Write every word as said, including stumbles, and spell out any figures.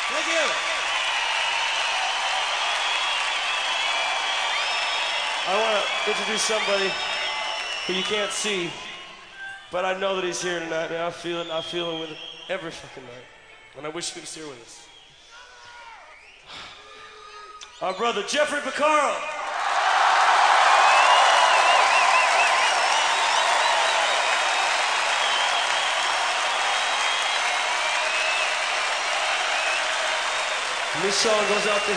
Thank you. I want to introduce somebody who you can't see, but I know that he's here tonight, and I feel it, I feel it with it every fucking night. And I wish he was here with us. Our brother, Jeffrey Porcaro. And this song goes out to